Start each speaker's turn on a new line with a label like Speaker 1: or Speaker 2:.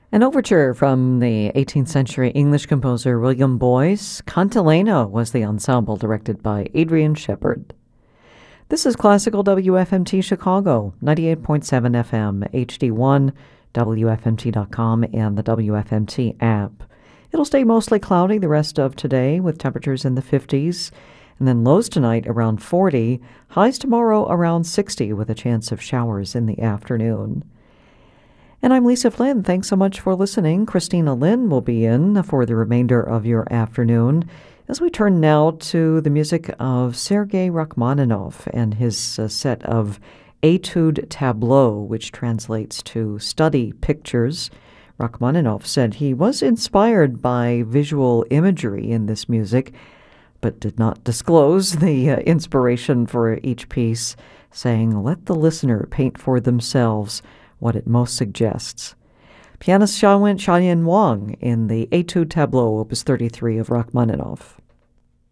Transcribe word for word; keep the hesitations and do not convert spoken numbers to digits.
Speaker 1: An overture from the eighteenth century English composer William Boyce. Cantilena was the ensemble, directed by Adrian Shepard. This is Classical W F M T Chicago, ninety-eight point seven F M, H D one, W F M T dot com, and the W F M T app. It'll stay mostly cloudy the rest of today, with temperatures in the fifties, and then lows tonight around forty, highs tomorrow around sixty, with a chance of showers in the afternoon. And I'm Lisa Flynn. Thanks so much for listening. Christina Lynn will be in for the remainder of your afternoon as we turn now to the music of Sergei Rachmaninoff and his uh, set of Etude Tableau, which translates to study pictures. Rachmaninoff said he was inspired by visual imagery in this music, but did not disclose the uh, inspiration for each piece, saying, "Let the listener paint for themselves what it most suggests." Pianist Xiaoyan Wang in the Etude Tableau, Opus thirty-three of Rachmaninoff.